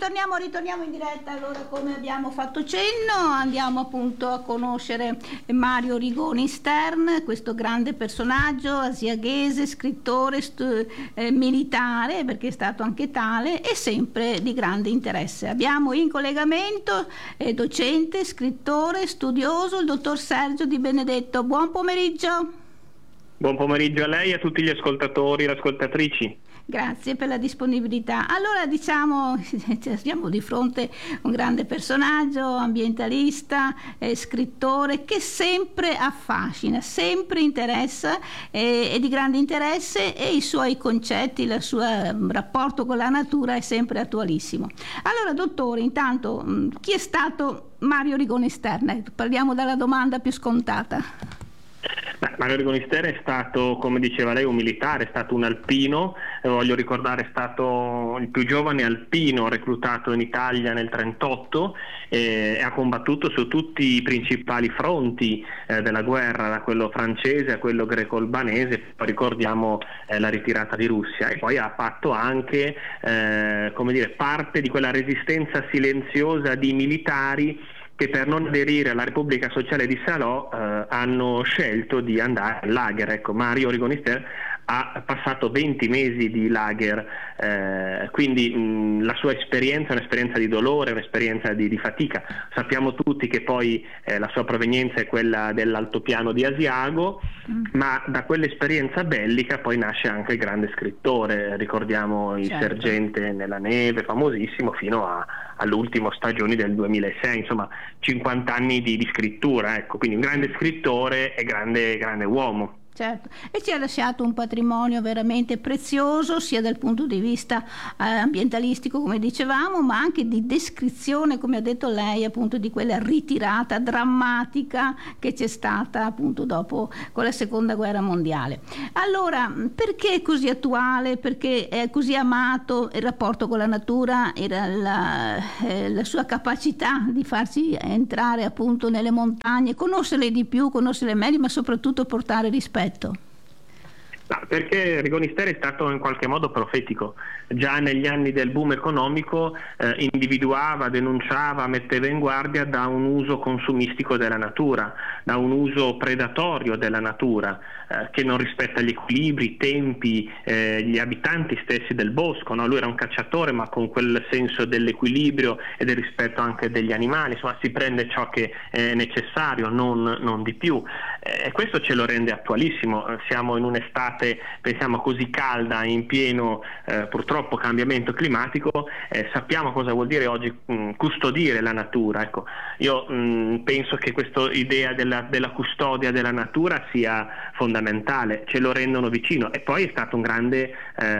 ritorniamo in diretta. Allora, come abbiamo fatto cenno, andiamo appunto a conoscere Mario Rigoni Stern, questo grande personaggio asiaghese, scrittore, militare, perché è stato anche tale, e sempre di grande interesse. Abbiamo in collegamento docente, scrittore, studioso, il dottor Sergio Di Benedetto. Buon pomeriggio. Buon pomeriggio a lei e a tutti gli ascoltatori e le ascoltatrici. Grazie per la disponibilità. Allora, diciamo, siamo di fronte a un grande personaggio, ambientalista, scrittore, che sempre affascina, sempre interessa, è di grande interesse, e i suoi concetti, il suo rapporto con la natura è sempre attualissimo. Allora, dottore, intanto, chi è stato Mario Rigoni Stern? Parliamo dalla domanda più scontata. Mario Rigoni Stern è stato, come diceva lei, un militare, è stato un alpino, voglio ricordare è stato il più giovane alpino reclutato in Italia nel 1938, e ha combattuto su tutti i principali fronti della guerra, da quello francese a quello greco-albanese, poi ricordiamo la ritirata di Russia, e poi ha fatto anche parte di quella resistenza silenziosa di militari che per non aderire alla Repubblica Sociale di Salò hanno scelto di andare al lager. Ecco, Mario Rigoni Stern ha passato 20 mesi di lager, quindi la sua esperienza è un'esperienza di dolore, un'esperienza di fatica. Sappiamo tutti che poi la sua provenienza è quella dell'altopiano di Asiago, ma da quell'esperienza bellica poi nasce anche il grande scrittore. Ricordiamo Il Sergente nella neve, famosissimo, fino all'ultimo Stagioni del 2006, insomma 50 anni di scrittura, ecco, quindi un grande scrittore e grande uomo. Certo, e ci ha lasciato un patrimonio veramente prezioso, sia dal punto di vista ambientalistico, come dicevamo, ma anche di descrizione, come ha detto lei, appunto di quella ritirata drammatica che c'è stata appunto dopo con la seconda guerra mondiale. Allora, perché è così attuale? Perché è così amato il rapporto con la natura, era la sua capacità di farsi entrare appunto nelle montagne, conoscerle di più, conoscerle meglio, ma soprattutto portare rispetto. Perché Rigoni Stern è stato in qualche modo profetico. Già negli anni del boom economico individuava, denunciava, metteva in guardia da un uso consumistico della natura, da un uso predatorio della natura, che non rispetta gli equilibri, i tempi, gli abitanti stessi del bosco, no? Lui era un cacciatore, ma con quel senso dell'equilibrio e del rispetto anche degli animali, insomma si prende ciò che è necessario, non di più, e questo ce lo rende attualissimo. Siamo in un'estate, pensiamo, così calda, in pieno purtroppo cambiamento climatico, sappiamo cosa vuol dire oggi custodire la natura. Ecco, io penso che questa idea della custodia della natura sia fondamentale, ce lo rendono vicino. E poi è stato un grande,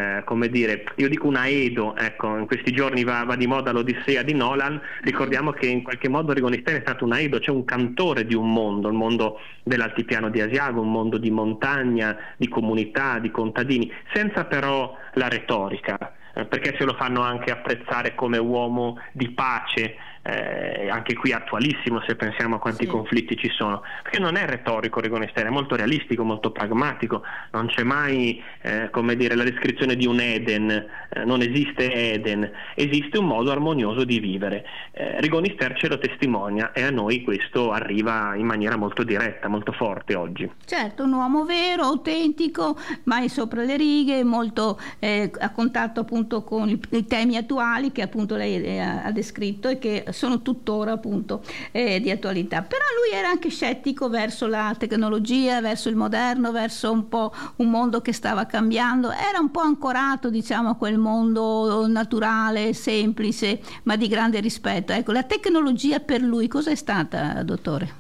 io dico un aedo, ecco, in questi giorni va di moda l'Odissea di Nolan, ricordiamo che in qualche modo Rigoni Stern è stato un aedo, cioè un cantore di un mondo, il mondo dell'altipiano di Asiago, un mondo di montagna, di comunità, di contadini, senza però la retorica, perché se lo fanno anche apprezzare come uomo di pace, anche qui attualissimo se pensiamo a quanti conflitti ci sono, perché non è retorico Rigoni Stern, è molto realistico, molto pragmatico, non c'è mai la descrizione di un Eden, non esiste Eden, esiste un modo armonioso di vivere. Rigoni Stern ce lo testimonia, e a noi questo arriva in maniera molto diretta, molto forte oggi. Certo, un uomo vero, autentico, mai sopra le righe, molto a contatto appunto con i temi attuali che appunto lei ha descritto e che sono tuttora appunto di attualità. Però lui era anche scettico verso la tecnologia, verso il moderno, verso un po' un mondo che stava cambiando, era un po' ancorato, diciamo, a quel mondo naturale, semplice, ma di grande rispetto. Ecco, la tecnologia per lui cosa è stata, dottore?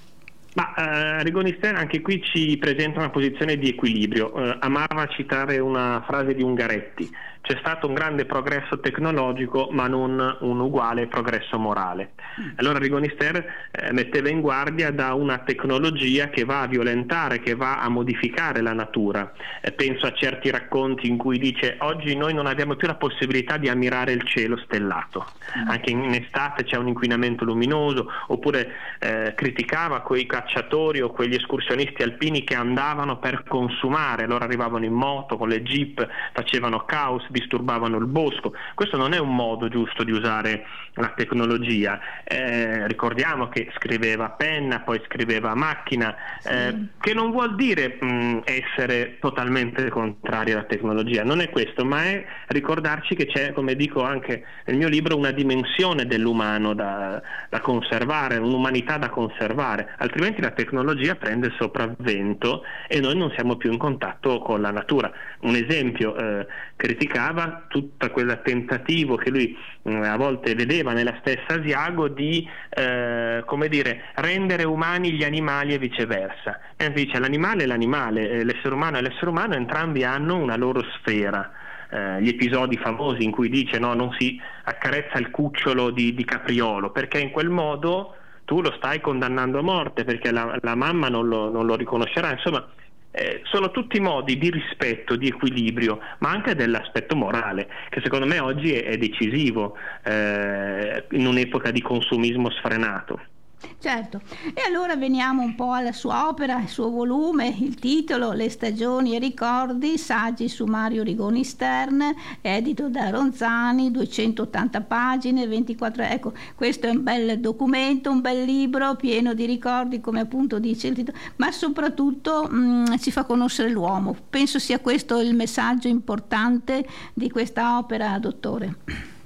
Rigoni Stern anche qui ci presenta una posizione di equilibrio. Amava citare una frase di Ungaretti: c'è stato un grande progresso tecnologico ma non un uguale progresso morale. Allora Rigoni Stern metteva in guardia da una tecnologia che va a violentare, che va a modificare la natura. Penso a certi racconti in cui dice: oggi noi non abbiamo più la possibilità di ammirare il cielo stellato, anche in estate c'è un inquinamento luminoso. Oppure criticava quei cacciatori o quegli escursionisti alpini che andavano per consumare, loro arrivavano in moto con le jeep, facevano caos, disturbavano il bosco. Questo non è un modo giusto di usare la tecnologia. Ricordiamo che scriveva a penna, poi scriveva a macchina, che non vuol dire essere totalmente contrari alla tecnologia, non è questo, ma è ricordarci che c'è, come dico anche nel mio libro, una dimensione dell'umano da conservare, un'umanità da conservare, altrimenti la tecnologia prende il sopravvento e noi non siamo più in contatto con la natura. Un esempio, criticava tutto quel tentativo che lui a volte vedeva nella stessa Asiago di rendere umani gli animali e viceversa. E dice l'animale è l'animale, l'essere umano è l'essere umano, entrambi hanno una loro sfera. Gli episodi famosi in cui dice no, non si accarezza il cucciolo di capriolo, perché in quel modo tu lo stai condannando a morte, perché la mamma non lo riconoscerà. Insomma, sono tutti modi di rispetto, di equilibrio, ma anche dell'aspetto morale, che secondo me oggi è decisivo in un'epoca di consumismo sfrenato. Certo, e allora veniamo un po' alla sua opera, il suo volume, il titolo Le stagioni e ricordi, saggi su Mario Rigoni Stern, edito da Ronzani, 280 pagine, 24. Ecco, questo è un bel documento, un bel libro pieno di ricordi, come appunto dice il titolo, ma soprattutto ci fa conoscere l'uomo. Penso sia questo il messaggio importante di questa opera, dottore.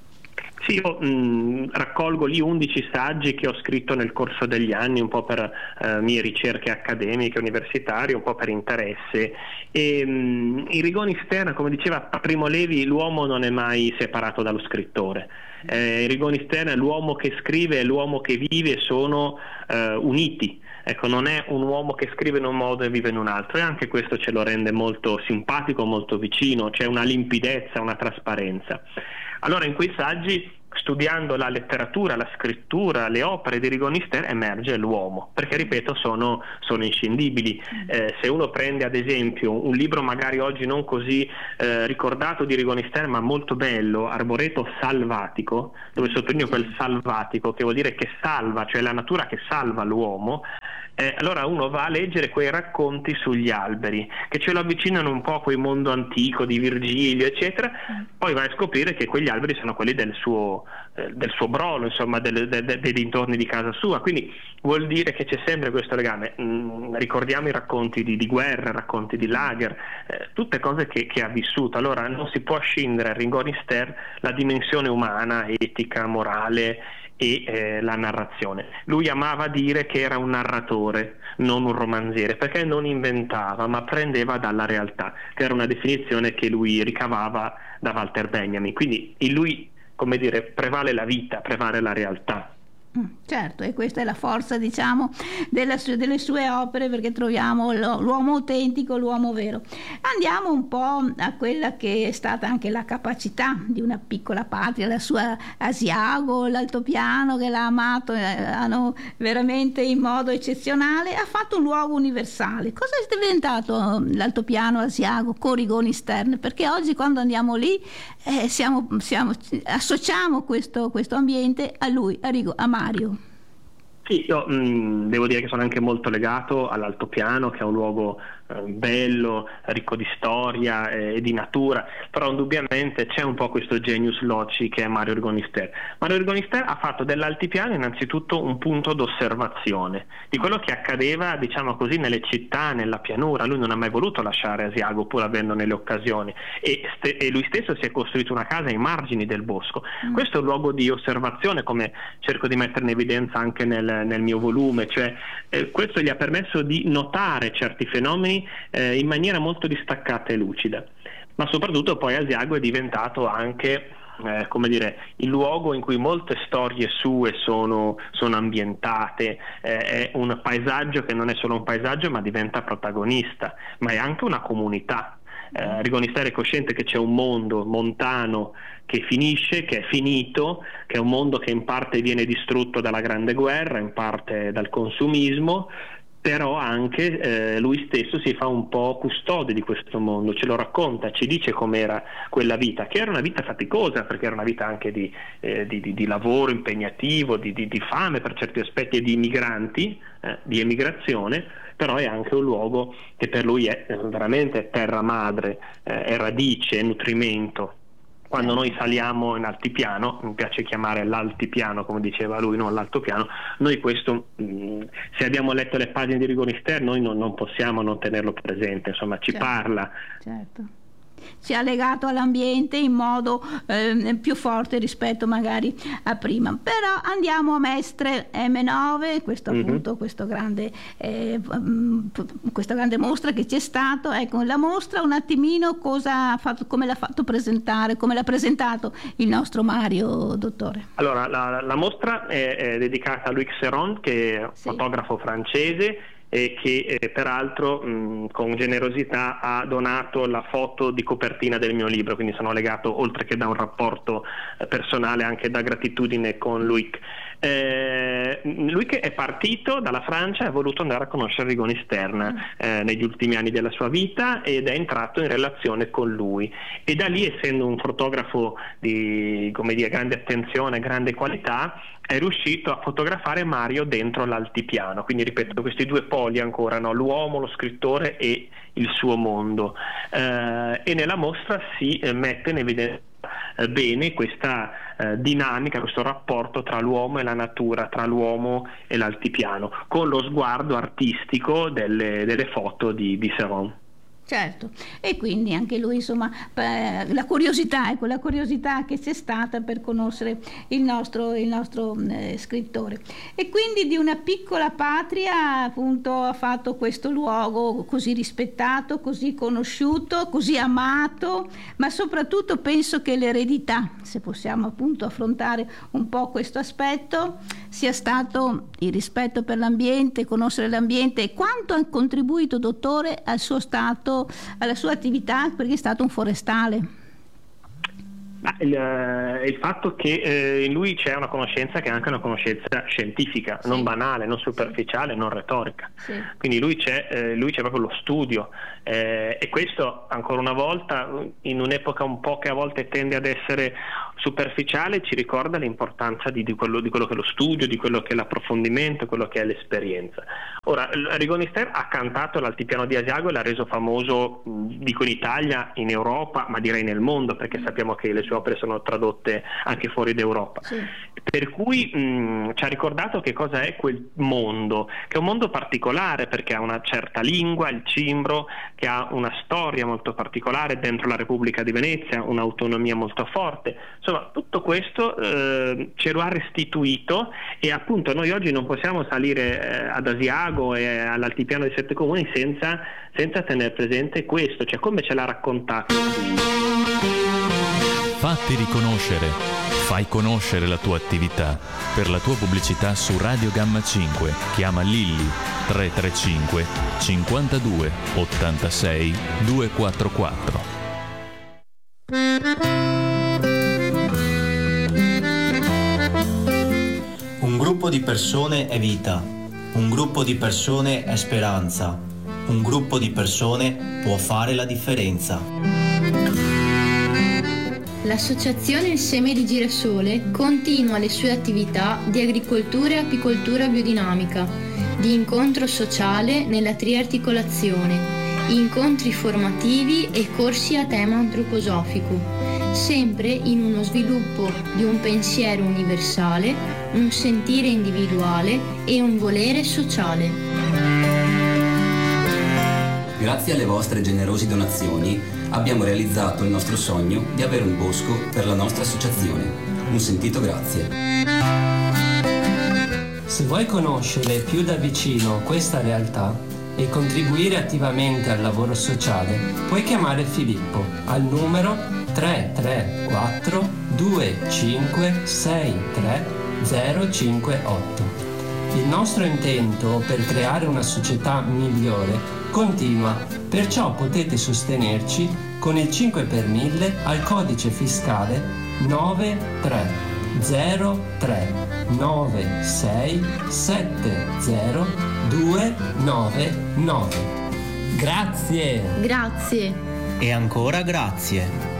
Sì, io raccolgo lì 11 saggi che ho scritto nel corso degli anni, un po' per mie ricerche accademiche, universitarie, un po' per interesse. E in Rigoni Stern, come diceva Primo Levi, l'uomo non è mai separato dallo scrittore. In Rigoni Stern l'uomo che scrive e l'uomo che vive sono uniti. Ecco, non è un uomo che scrive in un modo e vive in un altro, e anche questo ce lo rende molto simpatico, molto vicino, c'è una limpidezza, una trasparenza. Allora, in quei saggi, studiando la letteratura, la scrittura, le opere di Rigoni Stern, emerge l'uomo, perché ripeto sono inscindibili. Se uno prende ad esempio un libro magari oggi non così ricordato di Rigoni Stern, ma molto bello, Arboreto Salvatico, dove sottolineo quel salvatico, che vuol dire che salva, cioè la natura che salva l'uomo, allora uno va a leggere quei racconti sugli alberi, che ce lo avvicinano un po' a quel mondo antico di Virgilio, eccetera, poi va a scoprire che quegli alberi sono quelli del suo brolo, insomma, dei dintorni di casa sua, quindi vuol dire che c'è sempre questo legame. Ricordiamo i racconti di guerra, racconti di lager, tutte cose che ha vissuto. Allora non si può scindere a Rigoni Stern la dimensione umana, etica, morale e la narrazione. Lui amava dire che era un narratore, non un romanziere, perché non inventava, ma prendeva dalla realtà, che era una definizione che lui ricavava da Walter Benjamin. Quindi in lui, come dire, prevale la vita, prevale la realtà. Certo, e questa è la forza, diciamo, delle sue opere, perché troviamo l'uomo autentico, l'uomo vero. Andiamo un po' a quella che è stata anche la capacità di una piccola patria, la sua Asiago, l'altopiano, che l'ha amato hanno veramente in modo eccezionale, ha fatto un luogo universale. Cosa è diventato l'altopiano Asiago con Rigoni Stern? Perché oggi quando andiamo lì associamo questo ambiente a lui, a Mario. Sì, io devo dire che sono anche molto legato all'altopiano, che è un luogo bello, ricco di storia e di natura, però indubbiamente c'è un po' questo genius loci che è Mario Rigoni Stern. Mario Rigoni Stern ha fatto dell'altipiano innanzitutto un punto d'osservazione di quello che accadeva, diciamo così, nelle città, nella pianura. Lui non ha mai voluto lasciare Asiago, pur avendone le occasioni, e lui stesso si è costruito una casa ai margini del bosco. Questo è un luogo di osservazione, come cerco di mettere in evidenza anche nel mio volume, cioè questo gli ha permesso di notare certi fenomeni in maniera molto distaccata e lucida. Ma soprattutto poi Asiago è diventato anche il luogo in cui molte storie sue sono ambientate, è un paesaggio che non è solo un paesaggio, ma diventa protagonista, ma è anche una comunità. Rigoni Stern è cosciente che c'è un mondo montano che finisce, che è finito, che è un mondo che in parte viene distrutto dalla Grande Guerra, in parte dal consumismo, però anche lui stesso si fa un po' custode di questo mondo, ce lo racconta, ci dice com'era quella vita, che era una vita faticosa, perché era una vita anche di lavoro impegnativo, di fame per certi aspetti, e di migranti, di emigrazione, però è anche un luogo che per lui è veramente terra madre, è radice, è nutrimento. Quando noi saliamo in altipiano, mi piace chiamare l'altipiano come diceva lui, non l'altopiano, noi questo, se abbiamo letto le pagine di Rigonister, noi non possiamo non tenerlo presente, insomma ci parla. Certo. Ci ha legato all'ambiente in modo più forte rispetto magari a prima. Però andiamo a Mestre M9, questo appunto, questa grande mostra che c'è stato. Ecco, la mostra un attimino cosa ha fatto, come l'ha fatto presentare, come l'ha presentato il nostro Mario, dottore? Allora, la mostra è dedicata a Louis Serron, che è un fotografo francese, e che peraltro con generosità ha donato la foto di copertina del mio libro, quindi sono legato, oltre che da un rapporto personale, anche da gratitudine con Louis. Lui che è partito dalla Francia e ha voluto andare a conoscere Rigoni Stern negli ultimi anni della sua vita, ed è entrato in relazione con lui, e da lì, essendo un fotografo di, come dire, grande attenzione, grande qualità, è riuscito a fotografare Mario dentro l'altipiano. Quindi ripeto, questi due poli ancora, no? L'uomo, lo scrittore e il suo mondo, e nella mostra si mette in evidenza bene questa dinamica, questo rapporto tra l'uomo e la natura, tra l'uomo e l'altipiano, con lo sguardo artistico delle foto di Serron. Certo, e quindi anche lui, insomma, la curiosità, ecco, la curiosità che c'è stata per conoscere il nostro scrittore. E quindi di una piccola patria, appunto, ha fatto questo luogo così rispettato, così conosciuto, così amato, ma soprattutto penso che l'eredità, se possiamo appunto affrontare un po' questo aspetto, sia stato il rispetto per l'ambiente, conoscere l'ambiente, e quanto ha contribuito, dottore, al suo stato, alla sua attività, perché è stato un forestale. Il fatto che in lui c'è una conoscenza che è anche una conoscenza scientifica, non banale, non superficiale, non retorica. Quindi lui c'è proprio lo studio, e questo, ancora una volta, in un'epoca un po' che a volte tende ad essere superficiale, ci ricorda l'importanza di quello che è lo studio, di quello che è l'approfondimento, quello che è l'esperienza. Ora, Rigoni Stern ha cantato l'Altipiano di Asiago e l'ha reso famoso, dico in Italia, in Europa, ma direi nel mondo, perché sappiamo che le sue opere sono tradotte anche fuori d'Europa. Per cui ci ha ricordato che cosa è quel mondo, che è un mondo particolare perché ha una certa lingua, il cimbro, che ha una storia molto particolare dentro la Repubblica di Venezia, un'autonomia molto forte. Insomma, tutto questo ce lo ha restituito, e appunto noi oggi non possiamo salire ad Asiago e all'Altipiano dei Sette Comuni senza tenere presente questo, cioè come ce l'ha raccontato. Fatti riconoscere, fai conoscere la tua attività. Per la tua pubblicità su Radio Gamma 5 chiama Lilli 335 52 86 244. Un gruppo di persone è vita, un gruppo di persone è speranza, un gruppo di persone può fare la differenza. L'associazione Il Seme di Girasole continua le sue attività di agricoltura e apicoltura biodinamica, di incontro sociale nella triarticolazione, incontri formativi e corsi a tema antroposofico, sempre in uno sviluppo di un pensiero universale, un sentire individuale e un volere sociale. Grazie alle vostre generose donazioni abbiamo realizzato il nostro sogno di avere un bosco per la nostra associazione. Un sentito grazie. Se vuoi conoscere più da vicino questa realtà e contribuire attivamente al lavoro sociale, puoi chiamare Filippo al numero 334 2563 058. Il nostro intento per creare una società migliore continua, perciò potete sostenerci con il 5 per 1000 al codice fiscale 930967029. Grazie! Grazie! E ancora grazie!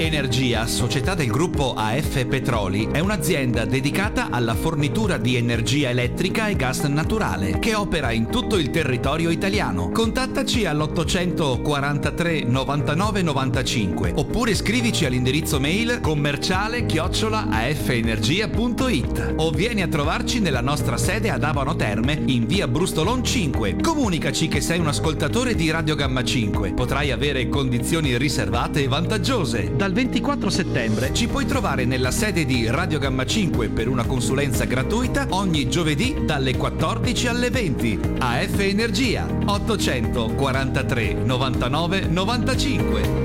Energia, società del gruppo AF Petroli, è un'azienda dedicata alla fornitura di energia elettrica e gas naturale che opera in tutto il territorio italiano. Contattaci all'843 99 95 oppure scrivici all'indirizzo mail commerciale@afenergia.it o vieni a trovarci nella nostra sede ad Abano Terme in via Brustolon 5. Comunicaci che sei un ascoltatore di Radio Gamma 5. Potrai avere condizioni riservate e vantaggiose. Dal 24 settembre ci puoi trovare nella sede di Radio Gamma 5 per una consulenza gratuita ogni giovedì dalle 14 alle 20. AF Energia 843 99 95.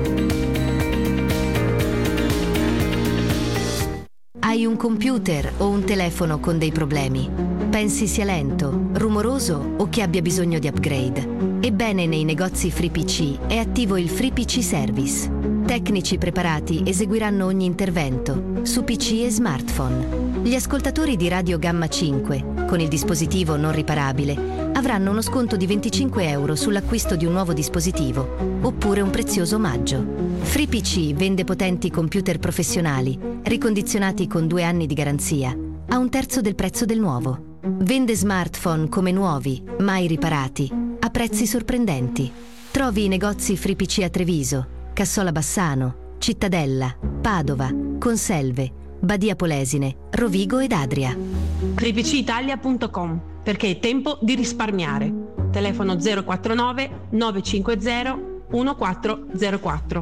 Hai un computer o un telefono con dei problemi? Pensi sia lento, rumoroso o che abbia bisogno di upgrade? Ebbene, nei negozi FreePC è attivo il FreePC Service. Tecnici preparati eseguiranno ogni intervento su PC e smartphone. Gli ascoltatori di Radio Gamma 5, con il dispositivo non riparabile, avranno uno sconto di 25 euro sull'acquisto di un nuovo dispositivo, oppure un prezioso omaggio. FreePC vende potenti computer professionali, ricondizionati con 2 anni di garanzia, a un terzo del prezzo del nuovo. Vende smartphone come nuovi, mai riparati, a prezzi sorprendenti. Trovi i negozi FreePC a Treviso, Cassola Bassano, Cittadella, Padova, Conselve, Badia Polesine, Rovigo ed Adria. FreePCitalia.com, perché è tempo di risparmiare. Telefono 049 950 1404.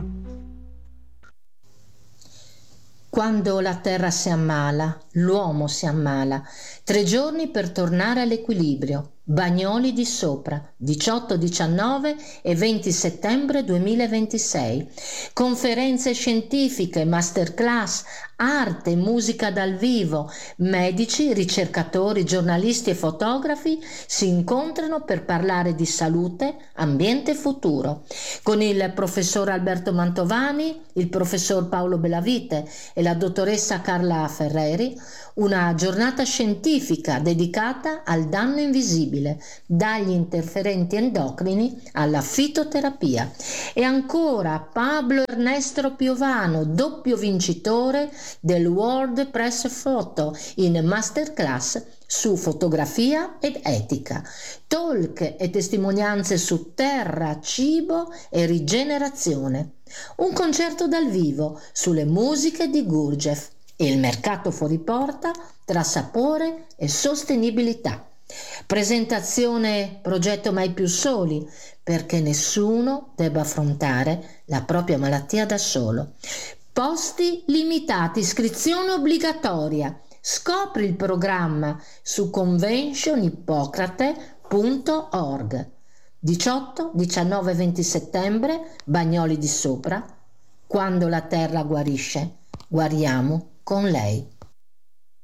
Quando la terra si ammala, l'uomo si ammala. 3 giorni per tornare all'equilibrio. Bagnoli di Sopra, 18, 19 e 20 settembre 2026. Conferenze scientifiche, masterclass, arte, musica dal vivo. Medici, ricercatori, giornalisti e fotografi si incontrano per parlare di salute, ambiente e futuro. Con il professor Alberto Mantovani, il professor Paolo Bellavite e la dottoressa Carla Ferreri, una giornata scientifica dedicata al danno invisibile, dagli interferenti endocrini alla fitoterapia. E ancora Pablo Ernesto Piovano, doppio vincitore del World Press Photo in masterclass su fotografia ed etica, talk e testimonianze su terra, cibo e rigenerazione. Un concerto dal vivo sulle musiche di Gurdjieff. Il mercato fuori porta tra sapore e sostenibilità. Presentazione progetto Mai più soli, perché nessuno debba affrontare la propria malattia da solo. Posti limitati, iscrizione obbligatoria. Scopri il programma su conventionhippocrate.org. 18, 19 e 20 settembre, Bagnoli di Sopra. Quando la terra guarisce, guariamo con lei.